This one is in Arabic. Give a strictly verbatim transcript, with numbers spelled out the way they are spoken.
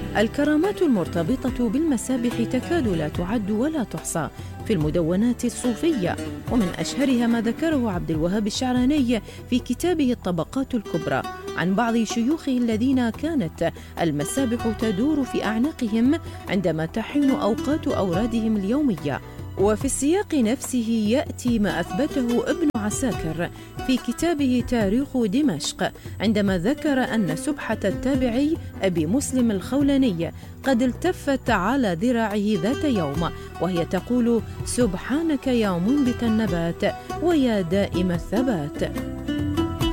الكرامات المرتبطة بالمسابح تكاد لا تعد ولا تحصى في المدونات الصوفية، ومن أشهرها ما ذكره عبد الوهاب الشعراني في كتابه الطبقات الكبرى عن بعض شيوخه الذين كانت المسابح تدور في أعناقهم عندما تحين أوقات أورادهم اليومية. وفي السياق نفسه يأتي ما أثبته ابن عساكر في كتابه تاريخ دمشق عندما ذكر أن سبحة التابعي أبي مسلم الخولاني قد التفت على ذراعه ذات يوم وهي تقول: سبحانك يا منبت النبات ويا دائم الثبات.